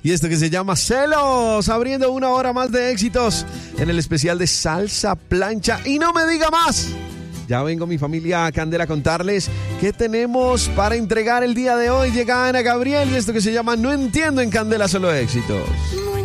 Y esto que se llama Celos, abriendo una hora más de éxitos en el especial de Salsa Plancha. Y no me diga más. Ya vengo mi familia Candela a contarles qué tenemos para entregar el día de hoy. Llega Ana Gabriel y esto que se llama No Entiendo en Candela Solo Éxitos.